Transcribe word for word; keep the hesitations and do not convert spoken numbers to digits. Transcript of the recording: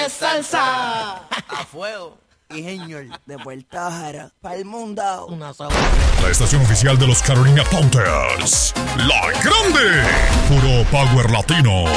es salsa. A fuego. Y señor, de Puerto Jara, para el mundo. Una sola. La estación oficial de los Carolina Panthers. La Grande. Puro Power Latino.